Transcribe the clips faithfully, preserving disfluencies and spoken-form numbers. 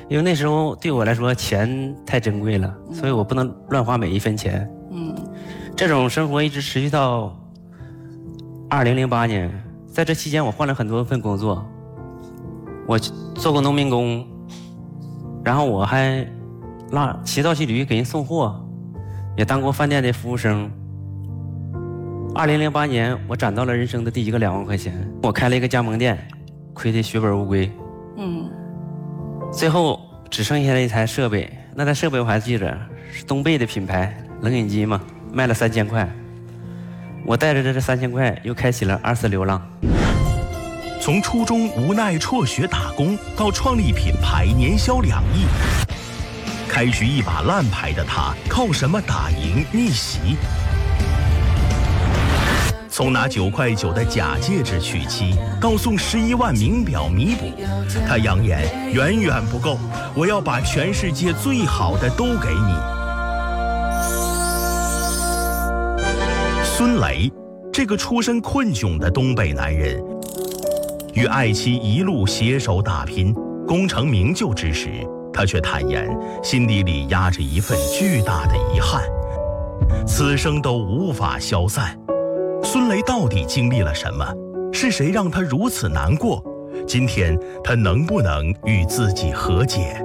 因为那时候对我来说钱太珍贵了，嗯、所以我不能乱花每一分钱。嗯，这种生活一直持续到二零零八年，在这期间我换了很多份工作，我做过农民工，然后我还拉骑道骑驴给人送货，也当过饭店的服务生。二零零八年，我攒到了人生的第一个两万块钱，我开了一个加盟店，亏得血本无归。嗯，最后只剩下了一台设备，那台设备我还记着，是东贝的品牌冷饮机嘛，卖了三千块。我带着这三千块，又开启了二次流浪。 从初中无奈辍学打工，到创立品牌年销两亿，开局一把烂牌的他，靠什么打赢逆袭？从拿九块九的假戒指娶妻，到送十一万名表弥补，他扬言远远不够，我要把全世界最好的都给你。孙雷，这个出身困窘的东北男人，与爱妻一路携手打拼，功成名就之时，他却坦言心底里压着一份巨大的遗憾，此生都无法消散。孙雷到底经历了什么？是谁让他如此难过？今天他能不能与自己和解？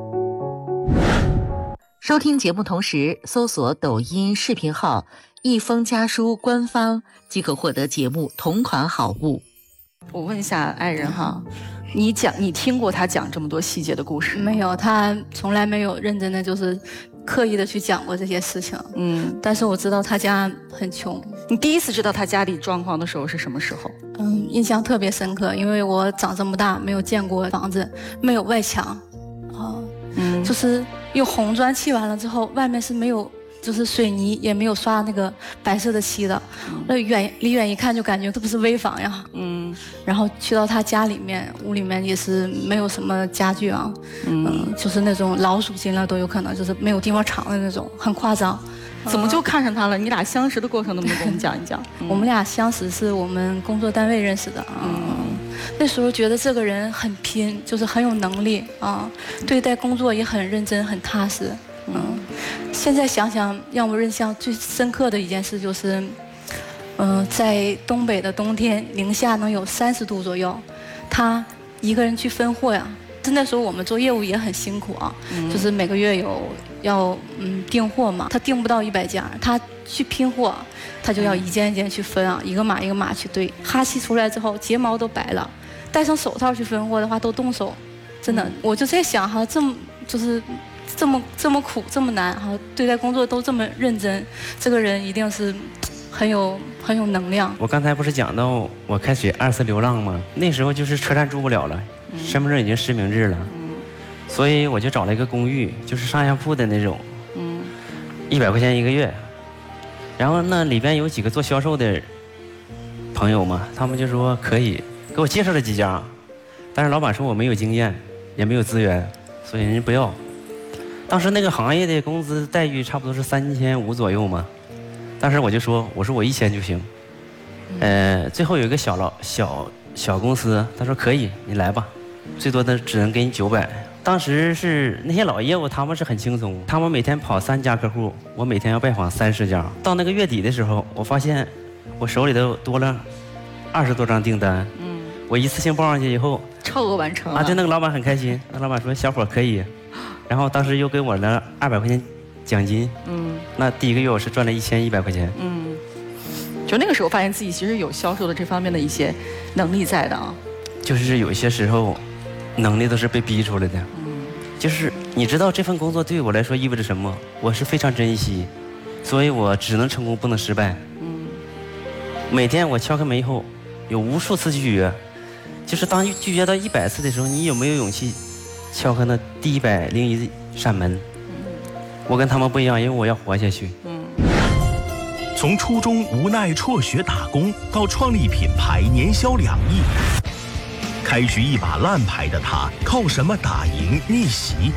收听节目同时搜索抖音视频号一封家书官方，即可获得节目同款好物。 我问一下爱人哈，你讲你听过他讲这么多细节的故事？ 没有，他从来没有认真的就是刻意的去讲过这些事情。嗯，但是我知道他家很穷。 你第一次知道他家里状况的时候是什么时候？ 嗯，印象特别深刻，因为我长这么大没有见过房子，没有外墙，啊，嗯，就是用红砖砌完了之后，外面是没有。就是水泥也没有刷那个白色的漆的，那远离远一看就感觉这不是危房呀。嗯，然后去到他家里面，屋里面也是没有什么家具啊，嗯，嗯就是那种老鼠进了都有可能，就是没有地方藏的那种，很夸张。 怎么就看上他了？你俩相识的过程能不能跟我们讲一讲？ 我们俩相识是我们工作单位认识的啊。嗯，那时候觉得这个人很拼，就是很有能力啊，对待工作也很认真、很踏实。嗯，现在想想，让我印象最深刻的一件事就是，嗯、呃，在东北的冬天，零下能有三十度左右，他一个人去分货呀。那时候我们做业务也很辛苦啊，嗯、就是每个月有要嗯订货嘛，他订不到一百件，他去拼货，他就要一件一件去分啊，一个码一个码去对，哈气出来之后睫毛都白了，戴上手套去分货的话都冻手，真的，嗯、我就在想哈，这么就是。这么这么苦这么难哈，对待工作都这么认真，这个人一定是很有很有能量。 我刚才不是讲到我开始二次流浪吗？那时候就是车站住不了了，嗯、身份证已经实名制了，嗯、所以我就找了一个公寓，就是上下铺的那种，嗯，一百块钱一个月。然后那里边有几个做销售的朋友嘛，他们就说可以，给我介绍了几家，但是老板说我没有经验，也没有资源，所以人家不要。当时那个行业的工资待遇差不多是三千五左右嘛，当时我就说，我说我一千就行。呃，最后有一个小老小小公司，他说可以，你来吧，最多的只能给你九百。当时是那些老业务，他们是很轻松，他们每天跑三家客户，我每天要拜访三十家。到那个月底的时候，我发现我手里头多了二十多张订单。嗯，我一次性报上去以后， 超额完成啊！对，那个老板很开心，那老板说小伙可以。然后当时又给我了二百块钱奖金，嗯，那第一个月我是赚了一千一百块钱， 嗯，就那个时候发现自己其实有销售的这方面的一些能力在的啊， 就是有一些时候能力都是被逼出来的，嗯，就是你知道这份工作对我来说意味着什么，我是非常珍惜，所以我只能成功不能失败，嗯，每天我敲开门以后，有无数次拒绝，就是当拒绝到一百次的时候，你有没有勇气？敲开那第一百零一扇门，我跟他们不一样，因为我要活下去。 从初中无奈辍学打工，到创立品牌年销两亿，开局一把烂牌的他，靠什么打赢逆袭？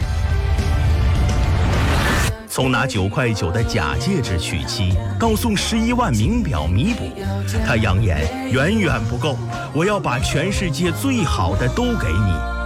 从拿九块九的假戒指娶妻，到送十一万名表弥补，他扬言远远不够，我要把全世界最好的都给你。